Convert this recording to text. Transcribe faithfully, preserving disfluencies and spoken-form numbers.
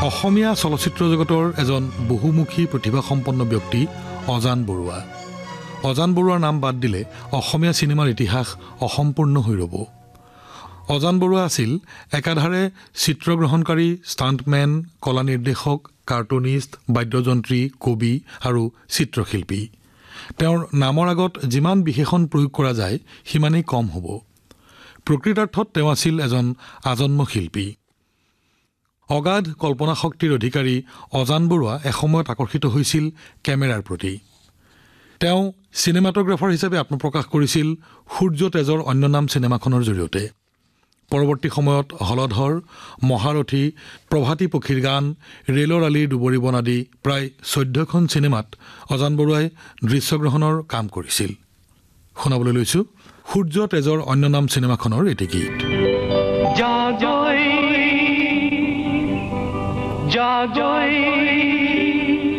অসমীয়া চলচ্চিত্ৰ জগতৰ এজন বহুমুখী প্ৰতিভাসম্পন্ন ব্যক্তি অজান বৰুৱা। অজান বৰুৱাৰ নাম বাদ দিলে অসমীয়া চিনেমাৰ ইতিহাস অসম্পূৰ্ণ হৈ ৰ'ব। অজান বৰুৱা আছিল একাধাৰে চিত্ৰগ্ৰহণকাৰী, ষ্টাণ্টমেন, কলা নিৰ্দেশক, কাৰ্টুনিষ্ট, বাদ্যযন্ত্ৰী, কবি আৰু চিত্ৰশিল্পী। তেওঁৰ নামৰ আগত যিমান বিশেষণ প্ৰয়োগ কৰা যায় সিমানেই কম হ'ব। প্ৰকৃতাৰ্থত তেওঁ আছিল এজন আজন্ম শিল্পী। অগাধ কল্পনা শক্তিৰ অধিকাৰী অজান বৰুৱা এসময়ত আকৰ্ষিত হৈছিল কেমেৰাৰ প্ৰতি। তেওঁ চিনেমাটোগ্ৰাফাৰ হিচাপে আত্মপ্ৰকাশ কৰিছিল সূৰ্য তেজৰ অন্য নাম চিনেমাখনৰ জৰিয়তে। পৰৱৰ্তী সময়ত হলধৰ, মহাৰথী, প্ৰভাতী পক্ষীৰ গান, ৰেলৰ আলিৰ দুবৰি বন আদি প্ৰায় চৈধ্যখন চিনেমাত অজান বৰুৱাই দৃশ্যগ্ৰহণৰ কাম কৰিছিল। শুনাবলৈ লৈছোঁ সূৰ্য তেজৰ অন্য নাম চিনেমাখনৰ এটি গীত। জাগৈ জাগৈ